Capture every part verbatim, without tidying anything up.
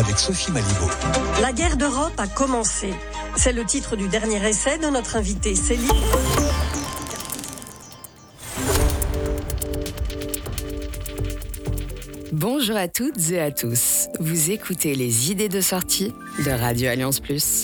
avec Sophie Malibaud. La guerre d'Europe a commencé. C'est le titre du dernier essai de notre invitée Céline. Bonjour à toutes et à tous. Vous écoutez les idées de sortie de Radio Alliance Plus.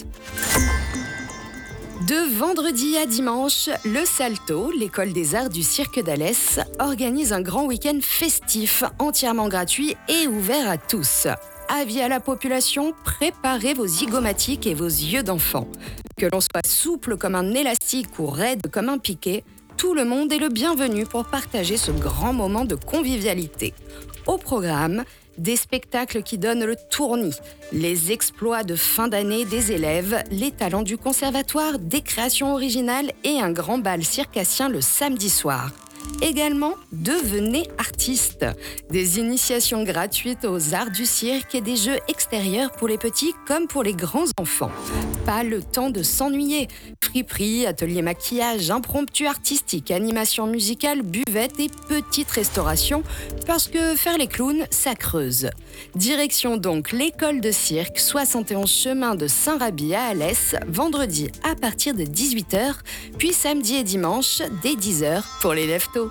De vendredi à dimanche, le Salto, l'école des arts du cirque d'Alès, organise un grand week-end festif, entièrement gratuit et ouvert à tous. Avis à la population, préparez vos zygomatiques et vos yeux d'enfant. Que l'on soit souple comme un élastique ou raide comme un piquet, tout le monde est le bienvenu pour partager ce grand moment de convivialité. Au programme, des spectacles qui donnent le tournis, les exploits de fin d'année des élèves, les talents du conservatoire, des créations originales et un grand bal circassien le samedi soir. Également, devenez artiste. Des initiations gratuites aux arts du cirque et des jeux extérieurs pour les petits comme pour les grands enfants. Pas le temps de s'ennuyer. Friperie, atelier maquillage, impromptu artistique, animation musicale, buvette et petite restauration, parce que faire les clowns, ça creuse. Direction donc l'école de cirque, soixante et onze chemin de Saint-Raby à Alès, vendredi à partir de dix-huit heures, puis samedi et dimanche dès dix heures pour les lève-tôt.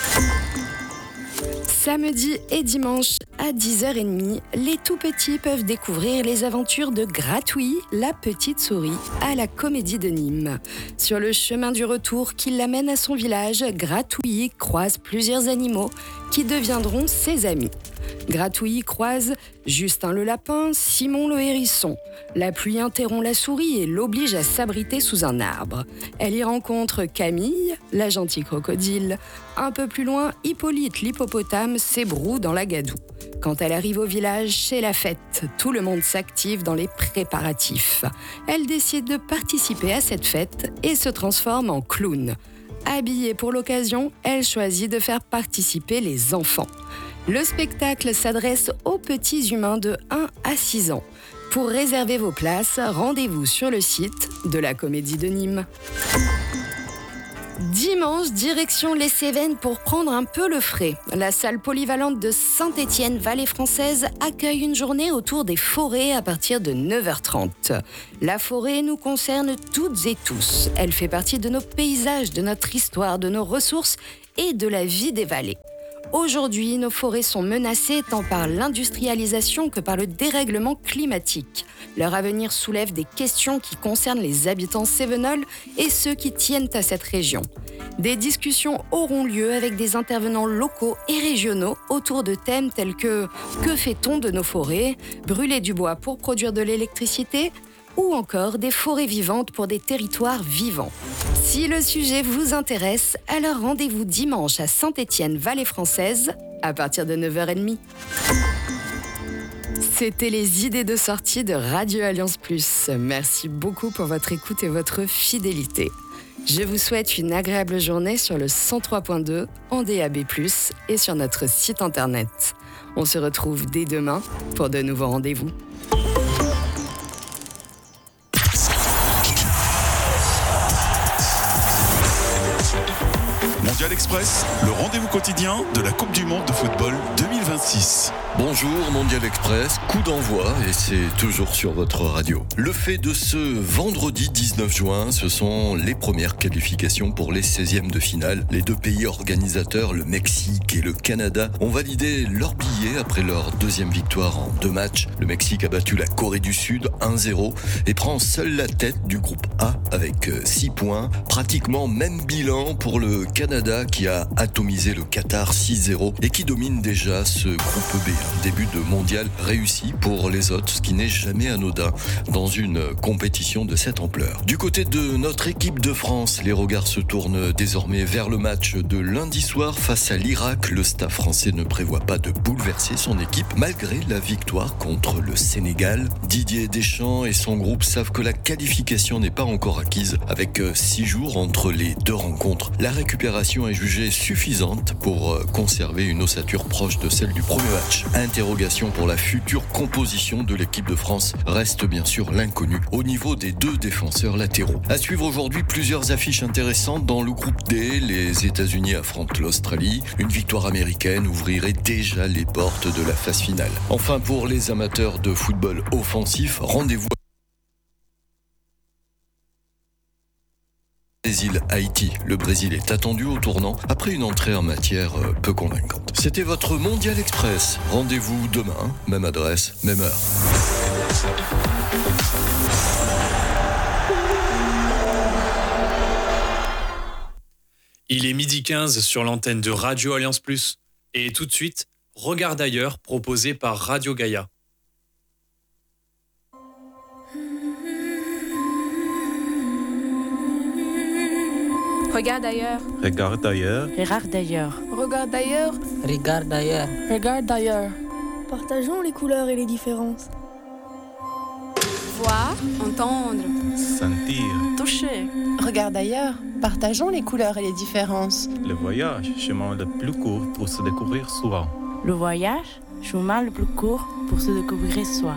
Samedi et dimanche à dix heures trente, les tout-petits peuvent découvrir les aventures de Gratouille, la petite souris, à la Comédie de Nîmes. Sur le chemin du retour qui l'amène à son village, Gratouille croise plusieurs animaux qui deviendront ses amis. Gratouille croise Justin le lapin, Simon le hérisson. La pluie interrompt la souris et l'oblige à s'abriter sous un arbre. Elle y rencontre Camille, la gentille crocodile. Un peu plus loin, Hippolyte l'hippopotame s'ébroue dans la gadoue. Quand elle arrive au village, c'est la fête. Tout le monde s'active dans les préparatifs. Elle décide de participer à cette fête et se transforme en clown. Habillée pour l'occasion, elle choisit de faire participer les enfants. Le spectacle s'adresse aux petits humains de un à six ans. Pour réserver vos places, rendez-vous sur le site de la Comédie de Nîmes. Dimanche, direction les Cévennes pour prendre un peu le frais. La salle polyvalente de Saint-Étienne Vallée Française accueille une journée autour des forêts à partir de neuf heures trente. La forêt nous concerne toutes et tous. Elle fait partie de nos paysages, de notre histoire, de nos ressources et de la vie des vallées. Aujourd'hui, nos forêts sont menacées tant par l'industrialisation que par le dérèglement climatique. Leur avenir soulève des questions qui concernent les habitants cévenols et ceux qui tiennent à cette région. Des discussions auront lieu avec des intervenants locaux et régionaux autour de thèmes tels que « Que fait-on de nos forêts ? Brûler du bois pour produire de l'électricité ?» ou encore des forêts vivantes pour des territoires vivants. Si le sujet vous intéresse, alors rendez-vous dimanche à Saint-Étienne Vallée Française à partir de neuf heures trente. C'était les idées de sortie de Radio Alliance Plus. Merci beaucoup pour votre écoute et votre fidélité. Je vous souhaite une agréable journée sur le cent trois point deux en D A B plus, et sur notre site internet. On se retrouve dès demain pour de nouveaux rendez-vous. Mondial Express, le rendez-vous quotidien de la Coupe du Monde de football deux mille vingt-six. Bonjour Mondial Express, coup d'envoi et c'est toujours sur votre radio. Le fait de ce vendredi dix-neuf juin, ce sont les premières qualifications pour les seizièmes de finale. Les deux pays organisateurs, le Mexique et le Canada, ont validé leur billet après leur deuxième victoire en deux matchs. Le Mexique a battu la Corée du Sud un zéro et prend seule la tête du groupe A avec six points. Pratiquement même bilan pour le Canada qui a atomisé le Qatar six zéro et qui domine déjà ce groupe B. Un début de mondial réussi pour les autres, ce qui n'est jamais anodin dans une compétition de cette ampleur. Du côté de notre équipe de France, les regards se tournent désormais vers le match de lundi soir face à l'Irak. Le staff français ne prévoit pas de bouleverser son équipe malgré la victoire contre le Sénégal. Didier Deschamps et son groupe savent que la qualification n'est pas encore acquise avec six jours entre les deux rencontres. La récupération situation est jugée suffisante pour conserver une ossature proche de celle du premier match. Interrogation pour la future composition de l'équipe de France reste bien sûr l'inconnu au niveau des deux défenseurs latéraux. À suivre aujourd'hui plusieurs affiches intéressantes dans le groupe D. Les États-Unis affrontent l'Australie. Une victoire américaine ouvrirait déjà les portes de la phase finale. Enfin, pour les amateurs de football offensif, rendez-vous Brésil-Haïti. Le Brésil est attendu au tournant après une entrée en matière peu convaincante. C'était votre Mondial Express. Rendez-vous demain, même adresse, même heure. Il est midi quinze sur l'antenne de Radio Alliance Plus. Et tout de suite, Regarde ailleurs, proposé par Radio Gaïa. Regarde ailleurs. Regarde ailleurs. Regarde ailleurs. Regarde ailleurs. Regarde ailleurs. Regarde ailleurs. Partageons les couleurs et les différences. Voir, entendre, sentir, toucher. Regarde ailleurs. Partageons les couleurs et les différences. Le voyage, chemin le plus court pour se découvrir soi. Le voyage, chemin le plus court pour se découvrir soi.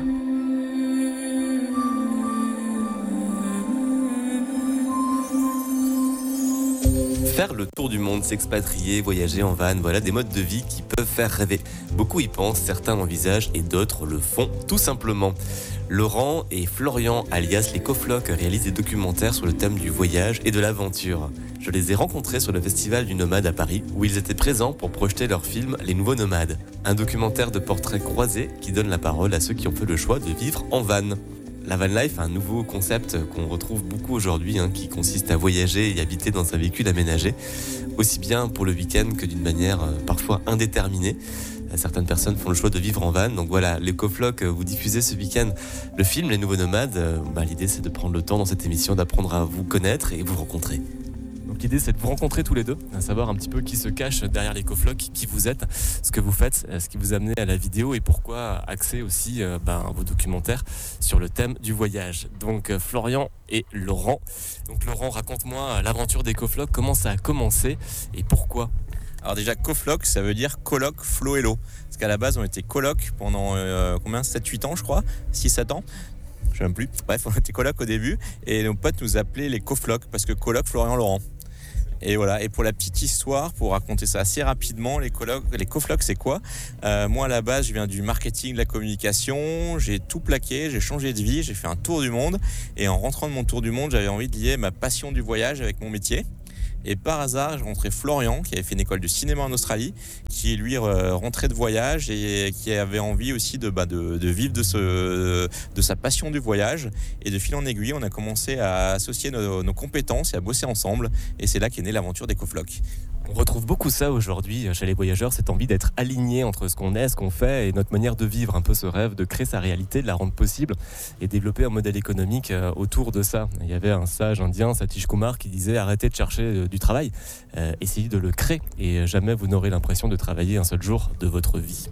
Faire le tour du monde, s'expatrier, voyager en van, voilà des modes de vie qui peuvent faire rêver. Beaucoup y pensent, certains l'envisagent et d'autres le font tout simplement. Laurent et Florian, alias les Coflocs, réalisent des documentaires sur le thème du voyage et de l'aventure. Je les ai rencontrés sur le Festival du Nomade à Paris, où ils étaient présents pour projeter leur film Les Nouveaux Nomades, un documentaire de portraits croisés qui donne la parole à ceux qui ont fait le choix de vivre en van. La van life, un nouveau concept qu'on retrouve beaucoup aujourd'hui, hein, qui consiste à voyager et habiter dans un véhicule aménagé, aussi bien pour le week-end que d'une manière euh, parfois indéterminée. Certaines personnes font le choix de vivre en van. Donc voilà, les Coflocs, vous diffusez ce week-end le film Les Nouveaux Nomades. Bah, l'idée, c'est de prendre le temps dans cette émission d'apprendre à vous connaître et vous rencontrer. Donc l'idée, c'est de vous rencontrer tous les deux, à savoir un petit peu qui se cache derrière les Coflocs, qui vous êtes, ce que vous faites, ce qui vous a amené à la vidéo et pourquoi axer aussi euh, bah, vos documentaires sur le thème du voyage. Donc euh, Florian et Laurent. Donc Laurent, raconte-moi l'aventure des Coflocs, comment ça a commencé et pourquoi ? Alors déjà, Cofloc, ça veut dire coloc, flow et l'eau. Parce qu'à la base, on était coloc pendant euh, combien sept huit ans, je crois, six sept ans. Je ne sais même plus. Bref, on était coloc au début. Et nos potes nous appelaient les Coflocs parce que coloc, Florian, Laurent. Et voilà, et pour la petite histoire, pour raconter ça assez rapidement, les, colocs, les Coflocs, c'est quoi ? euh, Moi, à la base, je viens du marketing, de la communication. J'ai tout plaqué, j'ai changé de vie, j'ai fait un tour du monde. Et en rentrant de mon tour du monde, j'avais envie de lier ma passion du voyage avec mon métier. Et par hasard, j'ai rencontré Florian, qui avait fait une école de cinéma en Australie, qui lui euh, rentrait de voyage et qui avait envie aussi de, bah, de, de vivre de, ce, de sa passion du voyage. Et de fil en aiguille, on a commencé à associer nos, nos compétences et à bosser ensemble. Et c'est là qu'est née l'aventure des Coflocs. On retrouve beaucoup ça aujourd'hui chez les voyageurs, cette envie d'être aligné entre ce qu'on est, ce qu'on fait et notre manière de vivre, un peu ce rêve de créer sa réalité, de la rendre possible et développer un modèle économique autour de ça. Il y avait un sage indien, Satish Kumar, qui disait arrêtez de chercher du travail, euh, essayez de le créer et jamais vous n'aurez l'impression de travailler un seul jour de votre vie.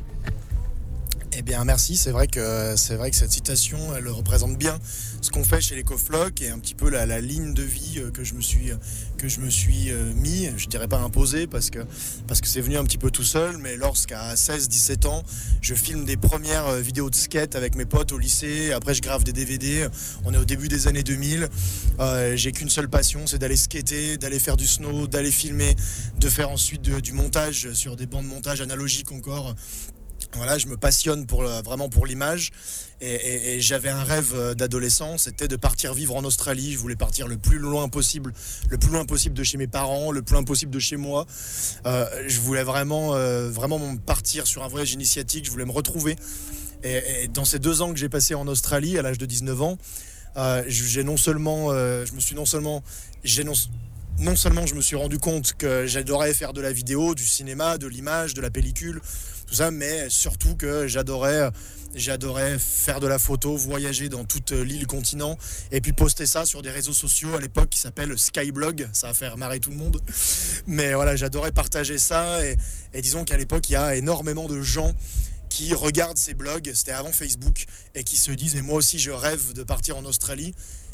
Eh bien merci, c'est vrai que c'est vrai que cette citation elle représente bien ce qu'on fait chez les Coflocs et un petit peu la, la ligne de vie que je me suis que je me suis mis, je dirais pas imposé parce que parce que c'est venu un petit peu tout seul, mais lorsqu'à seize dix-sept ans, je filme des premières vidéos de skate avec mes potes au lycée, après je grave des D V D, on est au début des années deux mille, euh, j'ai qu'une seule passion, c'est d'aller skater, d'aller faire du snow, d'aller filmer, de faire ensuite de, du montage sur des bancs de montage analogiques encore. Voilà, je me passionne pour, vraiment pour l'image et, et, et j'avais un rêve d'adolescent, c'était de partir vivre en Australie. Je voulais partir le plus loin possible, le plus loin possible de chez mes parents, le plus loin possible de chez moi. Euh, je voulais vraiment, euh, vraiment partir sur un voyage initiatique, je voulais me retrouver. Et, et dans ces deux ans que j'ai passé en Australie, à l'âge de dix-neuf ans, euh, j'ai non seulement, euh, je me suis non seulement, j'ai non, non seulement je me suis rendu compte que j'adorais faire de la vidéo, du cinéma, de l'image, de la pellicule, tout ça, mais surtout que j'adorais, j'adorais faire de la photo, voyager dans toute l'île continent et puis poster ça sur des réseaux sociaux à l'époque qui s'appelle Skyblog, ça va faire marrer tout le monde. Mais voilà, j'adorais partager ça et, et disons qu'à l'époque, il y a énormément de gens qui regardent ces blogs, c'était avant Facebook, et qui se disent « et moi aussi je rêve de partir en Australie ».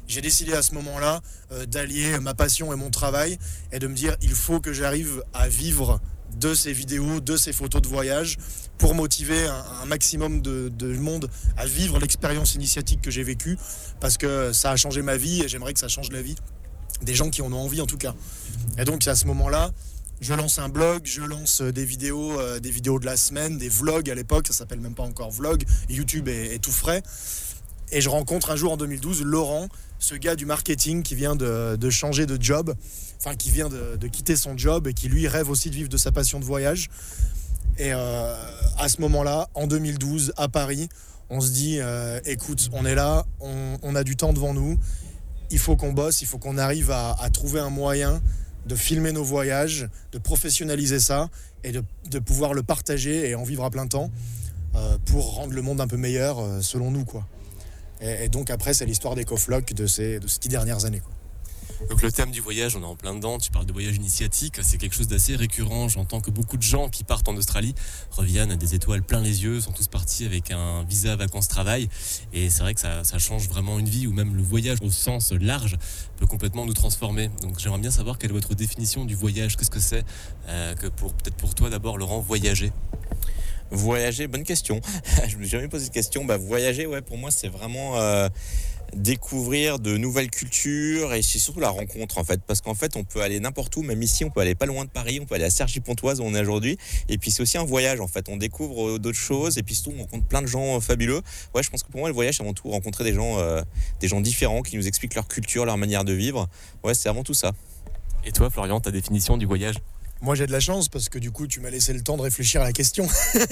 j'ai décidé à ce moment-là euh, d'allier ma passion et mon travail et de me dire il faut que j'arrive à vivre de ces vidéos, de ces photos de voyage pour motiver un, un maximum de, de monde à vivre l'expérience initiatique que j'ai vécue parce que ça a changé ma vie et j'aimerais que ça change la vie des gens qui en ont envie en tout cas. Et donc à ce moment-là, je lance un blog, je lance des vidéos, euh, des vidéos de la semaine, des vlogs à l'époque, ça s'appelle même pas encore vlog, YouTube est, est tout frais. Et je rencontre un jour en deux mille douze Laurent, ce gars du marketing qui vient de, de changer de job, enfin qui vient de, de quitter son job et qui lui rêve aussi de vivre de sa passion de voyage. Et euh, à ce moment-là, en deux mille douze, à Paris, on se dit, euh, écoute, on est là, on, on a du temps devant nous, il faut qu'on bosse, il faut qu'on arrive à, à trouver un moyen de filmer nos voyages, de professionnaliser ça et de, de pouvoir le partager et en vivre à plein temps euh, pour rendre le monde un peu meilleur euh, selon nous, quoi. Et, et donc après, c'est l'histoire d'Ecofloc de ces, de ces dix dernières années, quoi. Donc le thème du voyage, on est en plein dedans, tu parles de voyage initiatique, c'est quelque chose d'assez récurrent. J'entends que beaucoup de gens qui partent en Australie reviennent à des étoiles plein les yeux, sont tous partis avec un visa vacances-travail. Et c'est vrai que ça, ça change vraiment une vie, ou même le voyage au sens large peut complètement nous transformer. Donc j'aimerais bien savoir quelle est votre définition du voyage, qu'est-ce que c'est euh, que pour, peut-être pour toi d'abord Laurent, voyager? Voyager, bonne question. Je me suis jamais posé cette question. Bah, voyager, ouais, pour moi, c'est vraiment euh, découvrir de nouvelles cultures et c'est surtout la rencontre, en fait. Parce qu'en fait, on peut aller n'importe où, même ici, on peut aller pas loin de Paris, on peut aller à Cergy-Pontoise où on est aujourd'hui. Et puis, c'est aussi un voyage, en fait. On découvre d'autres choses et puis surtout, on rencontre plein de gens fabuleux. Ouais, je pense que pour moi, le voyage, c'est avant tout rencontrer des gens, euh, des gens différents qui nous expliquent leur culture, leur manière de vivre. Ouais, c'est avant tout ça. Et toi, Florian, ta définition du voyage? Moi j'ai de la chance parce que du coup tu m'as laissé le temps de réfléchir à la question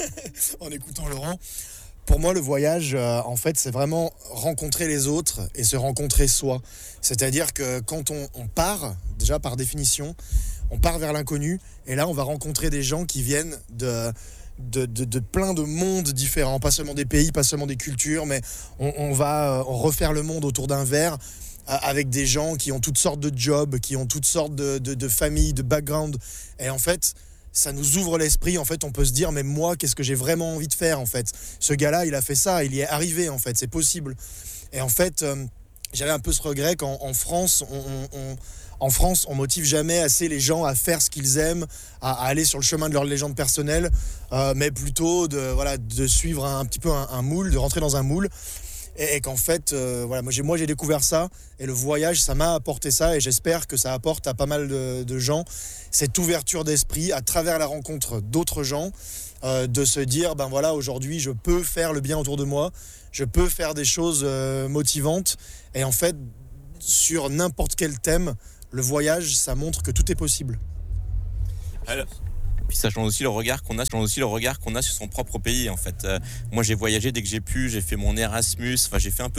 en écoutant Laurent. Pour moi le voyage euh, en fait c'est vraiment rencontrer les autres et se rencontrer soi. C'est-à-dire que quand on, on part, déjà par définition, on part vers l'inconnu et là on va rencontrer des gens qui viennent de... De, de, de plein de mondes différents, pas seulement des pays, pas seulement des cultures, mais on, on va euh, refaire le monde autour d'un verre euh, avec des gens qui ont toutes sortes de jobs, qui ont toutes sortes de, de, de familles, de backgrounds. Et en fait, ça nous ouvre l'esprit. En fait, on peut se dire, mais moi, qu'est-ce que j'ai vraiment envie de faire, en fait? Ce gars-là, il a fait ça, il y est arrivé, en fait, c'est possible. Et en fait, euh, j'avais un peu ce regret qu'en en France, on... on, on En France, on motive jamais assez les gens à faire ce qu'ils aiment, à, à aller sur le chemin de leur légende personnelle, euh, mais plutôt de, voilà, de suivre un, un petit peu un, un moule, de rentrer dans un moule. Et, et qu'en fait, euh, voilà, moi j'ai, moi j'ai découvert ça, et le voyage, ça m'a apporté ça, et j'espère que ça apporte à pas mal de, de gens cette ouverture d'esprit à travers la rencontre d'autres gens, euh, de se dire, ben voilà, aujourd'hui, je peux faire le bien autour de moi, je peux faire des choses euh, motivantes, et en fait, sur n'importe quel thème, le voyage, ça montre que tout est possible. Alors, puis ça change aussi le regard qu'on a, ça change aussi le regard qu'on a sur son propre pays en fait. Euh, moi j'ai voyagé dès que j'ai pu, j'ai fait mon Erasmus, enfin j'ai fait un peu